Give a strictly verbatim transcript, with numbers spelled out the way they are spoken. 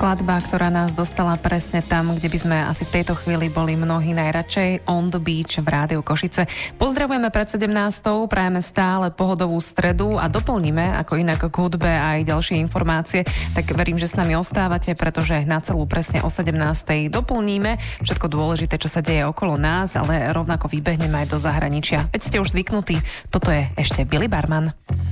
Skladba, ktorá nás dostala presne tam, kde by sme asi v tejto chvíli boli mnohí najradšej, On the Beach v Rádiu Košice. Pozdravujeme pred sedemnástou, prajeme stále pohodovú stredu a doplníme, ako inak k hudbe aj ďalšie informácie, tak verím, že s nami ostávate, pretože na celú presne o sedemnástej doplníme všetko dôležité, čo sa deje okolo nás, ale rovnako vybehneme aj do zahraničia. Veď ste už zvyknutí, toto je ešte Billy Barman.